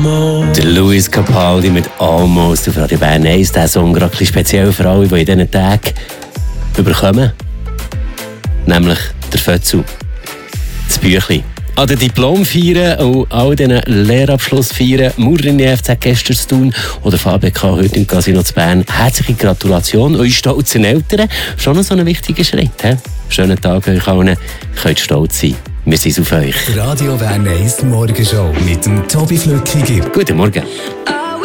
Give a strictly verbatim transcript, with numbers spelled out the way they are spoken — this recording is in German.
Der Luis Capaldi mit «Almost» auf Radio Bern eins. Der Song gerade ein bisschen speziell für alle, die in diesen Tagen überkommen. Nämlich der Fötzel. Das Büchlein. An den Diplomfeiern und all diesen Lehrabschlussfeiern, Murrin F C gestern zu tun oder V B K heute im Casino zu Bern. Herzliche Gratulation, eure stolzen Eltern. Schon so ein wichtiger Schritt. He? Schönen Tag euch allen. Ihr könnt stolz sein. Wir sind auf euch. Radio Bern eins Morgenshow mit dem Tobi Flückiger. Guten Morgen.